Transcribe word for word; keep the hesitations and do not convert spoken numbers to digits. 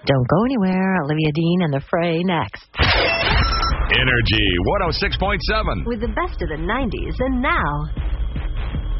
Don't go anywhere. Olivia Dean and The Fray next. Energy one oh six point seven. With the best of the nineties and now.